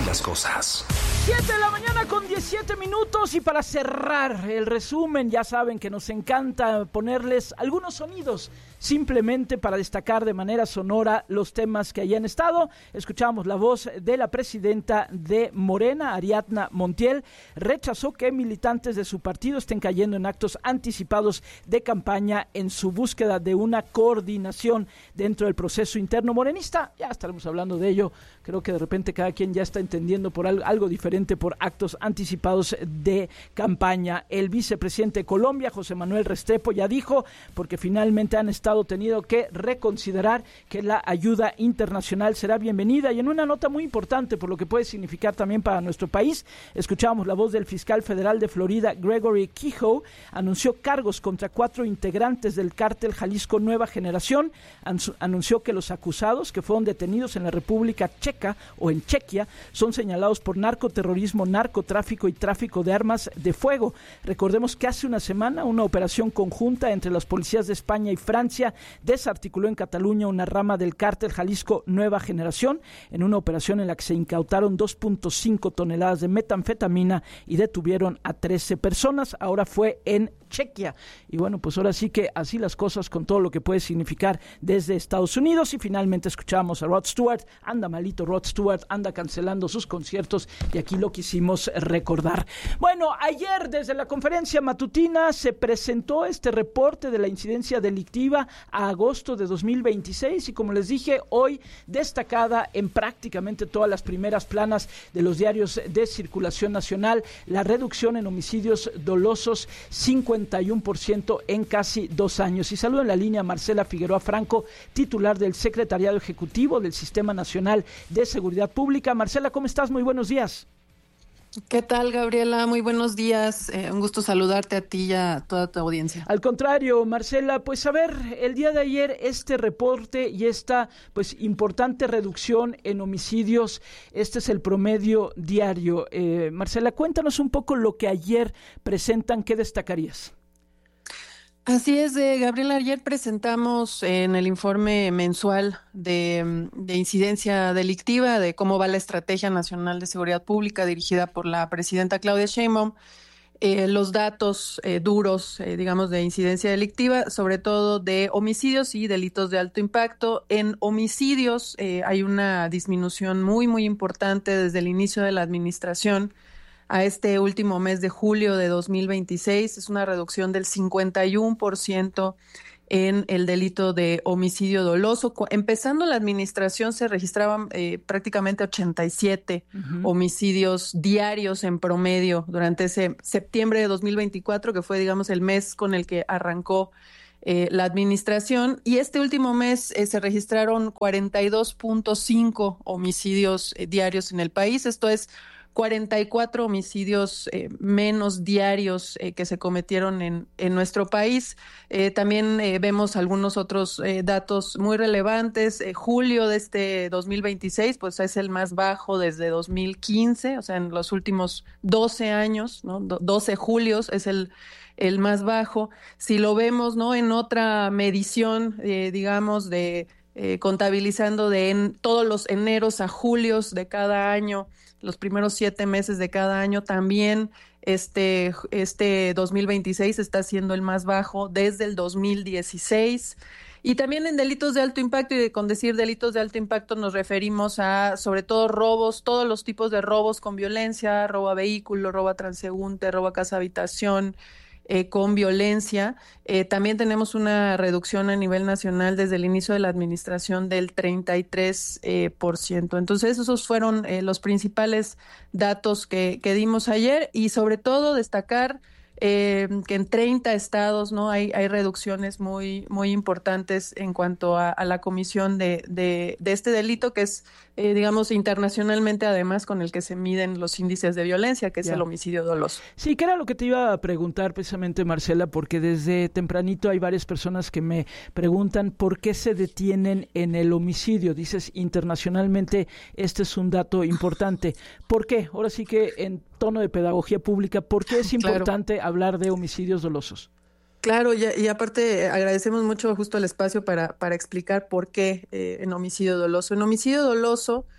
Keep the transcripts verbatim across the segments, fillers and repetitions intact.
las cosas. siete de la mañana con diecisiete minutos, y para cerrar el resumen, ya saben que nos encanta ponerles algunos sonidos simplemente para destacar de manera sonora los temas que hayan estado. Escuchamos la voz de la presidenta de Morena, Ariadna Montiel. Rechazó que militantes de su partido estén cayendo en actos anticipados de campaña en su búsqueda de una coordinación dentro del proceso interno morenista. Ya estaremos hablando de ello. Creo que de repente cada quien ya está entendiendo por algo, algo diferente por actos anticipados de campaña. El vicepresidente de Colombia, José Manuel Restrepo, ya dijo, porque finalmente han estado tenido que reconsiderar que la ayuda internacional será bienvenida. Y en una nota muy importante por lo que puede significar también para nuestro país, escuchamos la voz del fiscal federal de Florida, Gregory Kehoe. Anunció cargos contra cuatro integrantes del cártel Jalisco Nueva Generación. Anunció que los acusados, que fueron detenidos en la República Checa o en Chequia, son señalados por narcoterrorismo, narcotráfico y tráfico de armas de fuego. Recordemos que hace una semana una operación conjunta entre las policías de España y Francia desarticuló en Cataluña una rama del cártel Jalisco Nueva Generación, en una operación en la que se incautaron dos punto cinco toneladas de metanfetamina y detuvieron a trece personas. Ahora fue en Chequia. Y bueno, pues ahora sí que así las cosas con todo lo que puede significar desde Estados Unidos. Y finalmente escuchamos a Rod Stewart. Anda malito Rod Stewart, anda cancelando sus conciertos, y aquí lo quisimos recordar. Bueno, ayer desde la conferencia matutina se presentó este reporte de la incidencia delictiva a agosto de dos mil veintiséis, y como les dije, hoy destacada en prácticamente todas las primeras planas de los diarios de circulación nacional, la reducción en homicidios dolosos, cincuenta y uno por ciento en casi dos años. Y saludo en la línea a Marcela Figueroa Franco, titular del Secretariado Ejecutivo del Sistema Nacional de Seguridad Pública. Marcela, ¿cómo estás? Muy buenos días. ¿Qué tal, Gabriela? Muy buenos días. Eh, un gusto saludarte a ti y a toda tu audiencia. Al contrario, Marcela, pues a ver, el día de ayer este reporte y esta pues importante reducción en homicidios, este es el promedio diario. Eh, Marcela, cuéntanos un poco lo que ayer presentan, ¿qué destacarías? Así es, eh, Gabriela, ayer presentamos en el informe mensual de, de incidencia delictiva de cómo va la Estrategia Nacional de Seguridad Pública dirigida por la presidenta Claudia Sheinbaum, eh, los datos eh, duros, eh, digamos, de incidencia delictiva, sobre todo de homicidios y delitos de alto impacto. En homicidios eh, hay una disminución muy, muy importante desde el inicio de la administración a este último mes de julio de dos mil veintiséis. Es una reducción del cincuenta y uno por ciento en el delito de homicidio doloso. Empezando la administración se registraban eh, prácticamente ochenta y siete uh-huh. homicidios diarios en promedio durante ese septiembre de dos mil veinticuatro, que fue, digamos, el mes con el que arrancó eh, la administración. Y este último mes eh, se registraron cuarenta y dos punto cinco homicidios eh, diarios en el país. Esto es cuarenta y cuatro homicidios eh, menos diarios eh, que se cometieron en, en nuestro país. Eh, también eh, vemos algunos otros eh, datos muy relevantes. Eh, julio de este dos mil veintiséis, pues es el más bajo desde dos mil quince, o sea, en los últimos doce años, ¿no? doce julios es el el más bajo. Si lo vemos, ¿no?, en otra medición, eh, digamos, de eh, contabilizando de en, todos los eneros a julios de cada año, los primeros siete meses de cada año, también este, este dos mil veintiséis está siendo el más bajo desde el dos mil dieciséis. Y también en delitos de alto impacto, y con decir delitos de alto impacto nos referimos a sobre todo robos, todos los tipos de robos con violencia, robo a vehículo, robo a transeúnte, robo a casa habitación, Eh, con violencia. Eh, también tenemos una reducción a nivel nacional desde el inicio de la administración del treinta y tres por ciento. Entonces, esos fueron eh, los principales datos que, que dimos ayer, y sobre todo destacar eh, que en treinta estados, ¿no?, hay, hay reducciones muy, muy importantes en cuanto a, a la comisión de, de, de este delito, que es, eh, digamos, internacionalmente además con el que se miden los índices de violencia, que es yeah. el homicidio doloso. Sí, que era lo que te iba a preguntar precisamente, Marcela, porque desde tempranito hay varias personas que me preguntan por qué se detienen en el homicidio. Dices, internacionalmente este es un dato importante. ¿Por qué? Ahora sí que en tono de pedagogía pública, ¿por qué es importante claro. hablar de homicidios dolosos? Claro, y, y aparte agradecemos mucho justo el espacio para, para explicar por qué eh, en homicidio doloso. En homicidio doloso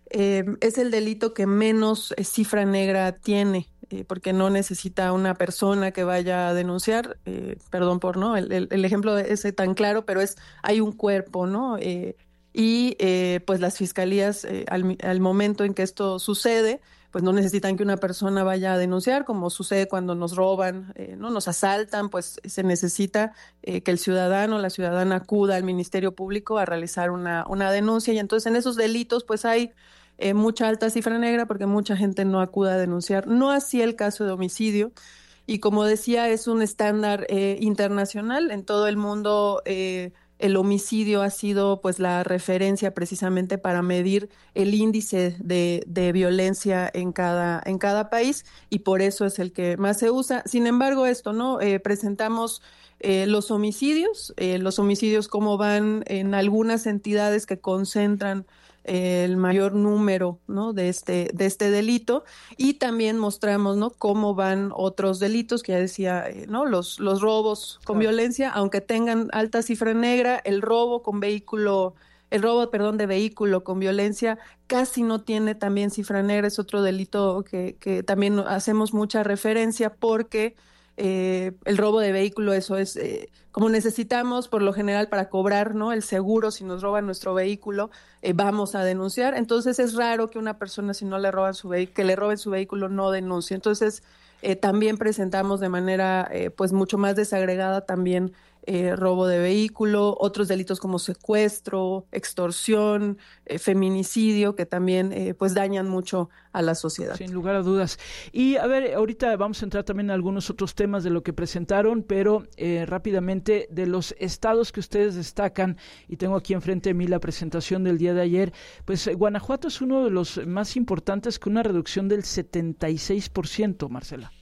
eh, es el delito que menos eh, cifra negra tiene, eh, porque no necesita una persona que vaya a denunciar, eh, perdón por no el, el, el ejemplo ese tan claro, pero es hay un cuerpo, ¿no? Eh, y eh, pues las fiscalías eh, al, al momento en que esto sucede, pues no necesitan que una persona vaya a denunciar, como sucede cuando nos roban, eh, no nos asaltan, pues se necesita eh, que el ciudadano o la ciudadana acuda al Ministerio Público a realizar una, una denuncia, y entonces en esos delitos pues hay eh, mucha alta cifra negra porque mucha gente no acude a denunciar. No así el caso de homicidio, y como decía, es un estándar eh, internacional en todo el mundo. Eh, el homicidio ha sido pues la referencia precisamente para medir el índice de, de violencia en cada, en cada país, y por eso es el que más se usa. Sin embargo, esto, ¿no? Eh, presentamos eh, los homicidios, eh, los homicidios cómo van en algunas entidades que concentran el mayor número, ¿no? de este de este delito, y también mostramos, ¿no? cómo van otros delitos que ya decía, eh, no los los robos con claro. violencia, aunque tengan alta cifra negra, el robo con vehículo el robo, perdón, de vehículo con violencia casi no tiene también cifra negra. Es otro delito que que también hacemos mucha referencia porque Eh, el robo de vehículo, eso es eh, como necesitamos por lo general para cobrar, ¿no? el seguro. Si nos roban nuestro vehículo, eh, vamos a denunciar. Entonces es raro que una persona, si no le roban su vehículo, que le roben su vehículo, no denuncie. Entonces eh, también presentamos de manera eh, pues mucho más desagregada también eh, robo de vehículo, otros delitos como secuestro, extorsión, eh, feminicidio, que también eh, pues dañan mucho a la sociedad. Sin lugar a dudas. Y a ver, ahorita vamos a entrar también en algunos otros temas de lo que presentaron, pero eh, rápidamente, de los estados que ustedes destacan, y tengo aquí enfrente de mí la presentación del día de ayer, pues eh, Guanajuato es uno de los más importantes, con una reducción del setenta y seis por ciento, Marcela.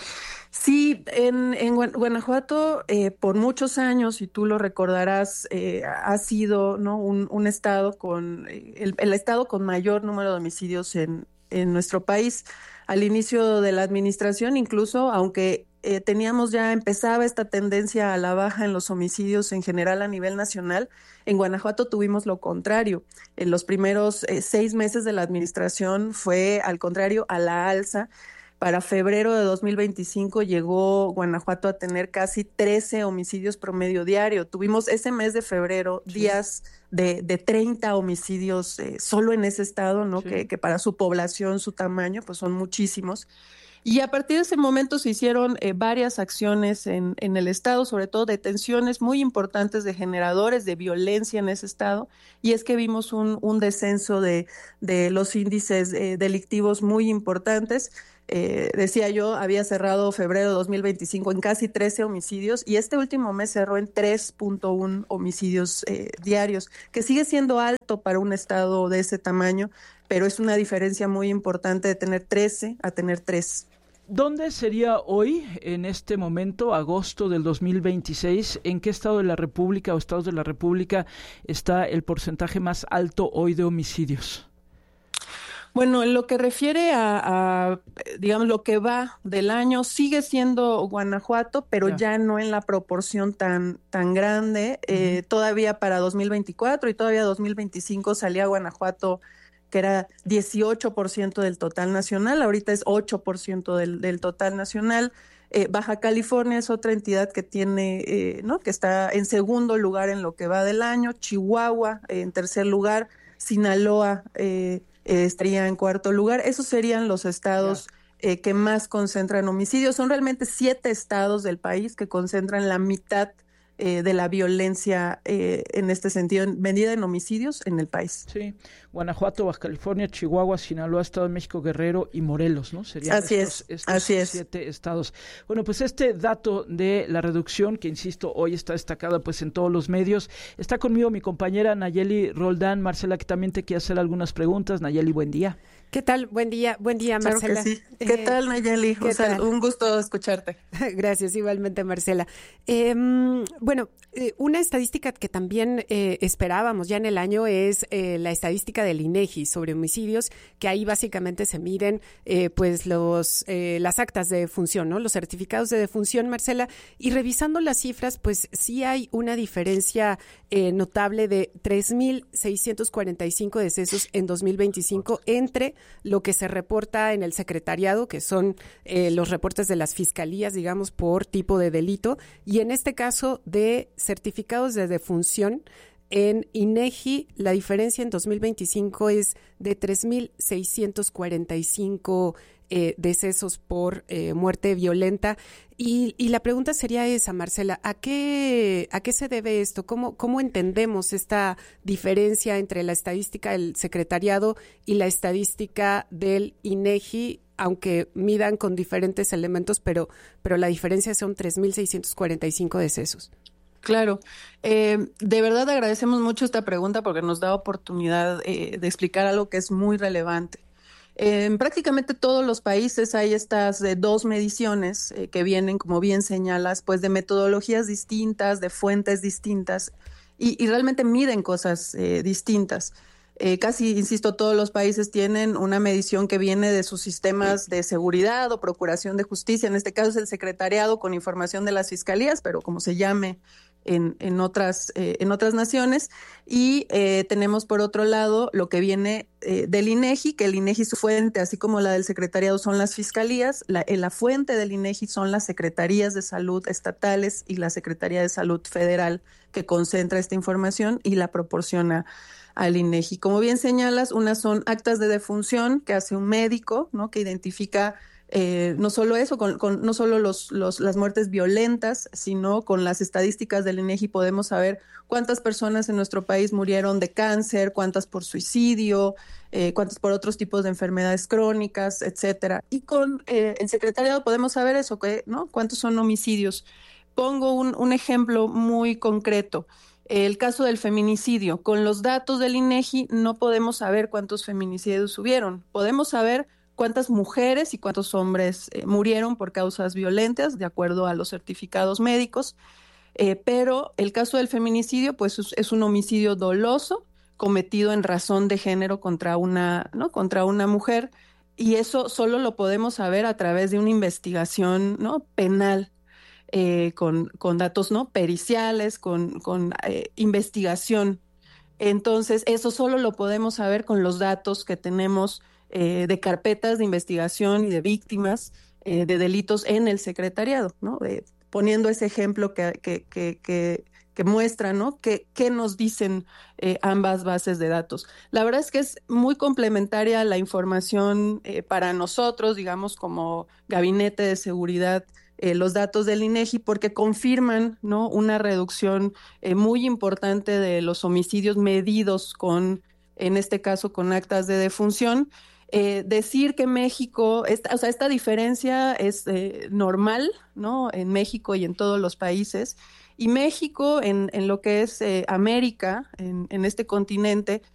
Sí, en, en Guanajuato eh, por muchos años, y tú lo recordarás, eh, ha sido, ¿no? un, un estado con el, el estado con mayor número de homicidios en, en nuestro país. Al inicio de la administración, incluso, aunque eh, teníamos ya, empezaba esta tendencia a la baja en los homicidios en general a nivel nacional, en Guanajuato tuvimos lo contrario. En los primeros eh, seis meses de la administración fue, al contrario, a la alza. Para febrero de dos mil veinticinco llegó Guanajuato a tener casi trece homicidios promedio diario. Tuvimos ese mes de febrero sí. días de, de treinta homicidios eh, solo en ese estado, ¿no? Sí. Que, que para su población, su tamaño, pues son muchísimos. Y a partir de ese momento se hicieron eh, varias acciones en, en el estado, sobre todo detenciones muy importantes de generadores de violencia en ese estado, y es que vimos un, un descenso de, de los índices eh, delictivos muy importantes. Eh, decía yo, había cerrado febrero de dos mil veinticinco en casi trece homicidios, y este último mes cerró en tres punto uno homicidios eh, diarios, que sigue siendo alto para un estado de ese tamaño, pero es una diferencia muy importante de tener trece a tener tres. ¿Dónde sería hoy, en este momento, agosto del dos mil veintiséis, en qué estado de la República o estados de la República está el porcentaje más alto hoy de homicidios? Bueno, en lo que refiere a, a, digamos, lo que va del año, sigue siendo Guanajuato, pero ya, ya no en la proporción tan, tan grande. Uh-huh. Eh, todavía para dos mil veinticuatro y todavía dos mil veinticinco salía Guanajuato, que era dieciocho por ciento del total nacional, ahorita es ocho por ciento del, del total nacional. Eh, Baja California es otra entidad que tiene, eh, ¿no? que está en segundo lugar en lo que va del año, Chihuahua eh, en tercer lugar, Sinaloa eh, eh, estaría en cuarto lugar. Esos serían los estados eh, que más concentran homicidios. Son realmente siete estados del país que concentran la mitad Eh, de la violencia eh, en este sentido, medida en homicidios en el país. Sí, Guanajuato, Baja California, Chihuahua, Sinaloa, Estado de México, Guerrero y Morelos, ¿no? Serían así estos, es, estos así es. siete estados. Bueno, pues este dato de la reducción, que insisto, hoy está destacada pues en todos los medios. Está conmigo mi compañera Nayeli Roldán. Marcela, que también te quiere hacer algunas preguntas. Nayeli, buen día. ¿Qué tal? Buen día, buen día, Marcela. Claro que sí. ¿Qué eh, tal, Nayeli? O sea, un gusto escucharte. Gracias, igualmente, Marcela. Eh, bueno, eh, una estadística que también eh, esperábamos ya en el año es eh, la estadística del INEGI sobre homicidios, que ahí básicamente se miden eh, pues los eh, las actas de defunción, ¿no? Los certificados de defunción, Marcela, y revisando las cifras, pues sí hay una diferencia eh, notable de tres mil seiscientos cuarenta y cinco decesos en dos mil veinticinco entre lo que se reporta en el secretariado, que son eh, los reportes de las fiscalías, digamos, por tipo de delito, y en este caso de certificados de defunción. En INEGI, la diferencia en dos mil veinticinco es de tres mil seiscientos cuarenta y cinco eh, decesos por eh, muerte violenta. Y, y la pregunta sería esa, Marcela, ¿a qué, a qué se debe esto? ¿Cómo, cómo entendemos esta diferencia entre la estadística del secretariado y la estadística del INEGI, aunque midan con diferentes elementos, pero, pero la diferencia son tres mil seiscientos cuarenta y cinco decesos? Claro, eh, de verdad agradecemos mucho esta pregunta porque nos da oportunidad eh, de explicar algo que es muy relevante. Eh, en prácticamente todos los países hay estas eh, dos mediciones eh, que vienen, como bien señalas, pues de metodologías distintas, de fuentes distintas y, y realmente miden cosas eh, distintas. Eh, casi, insisto, todos los países tienen una medición que viene de sus sistemas de seguridad o procuración de justicia. En este caso es el secretariado con información de las fiscalías, pero como se llame en, en, otras, eh, en otras naciones. Y eh, tenemos por otro lado lo que viene eh, del INEGI, que el INEGI su fuente, así como la del secretariado, son las fiscalías. La, eh, la fuente del INEGI son las secretarías de salud estatales y la Secretaría de Salud Federal, que concentra esta información y la proporciona al INEGI. Como bien señalas, unas son actas de defunción que hace un médico, ¿no? Que identifica eh, no solo eso, con, con, no solo los, los, las muertes violentas, sino con las estadísticas del INEGI podemos saber cuántas personas en nuestro país murieron de cáncer, cuántas por suicidio, eh, cuántas por otros tipos de enfermedades crónicas, etcétera. Y con eh, el secretariado podemos saber eso, ¿no? Cuántos son homicidios. Pongo un, un ejemplo muy concreto. El caso del feminicidio. Con los datos del INEGI no podemos saber cuántos feminicidios hubieron. Podemos saber cuántas mujeres y cuántos hombres eh, murieron por causas violentas, de acuerdo a los certificados médicos. Eh, pero el caso del feminicidio, pues es, es un homicidio doloso cometido en razón de género contra una, ¿no? contra una mujer. Y eso solo lo podemos saber a través de una investigación, ¿no? penal. Eh, con, con datos no periciales, con, con eh, investigación. Entonces, eso solo lo podemos saber con los datos que tenemos eh, de carpetas de investigación y de víctimas eh, de delitos en el secretariado, ¿no? Eh, poniendo ese ejemplo que, que, que, que, que muestra, ¿no? ¿Qué, qué nos dicen eh, ambas bases de datos? La verdad es que es muy complementaria la información eh, para nosotros, digamos, como Gabinete de Seguridad, Eh, los datos del INEGI, porque confirman, ¿no? una reducción eh, muy importante de los homicidios medidos con, en este caso, con actas de defunción. Eh, decir que México, esta, o sea, esta diferencia es eh, normal, ¿no? En México y en todos los países. Y México, en, en lo que es eh, América, en, en este continente,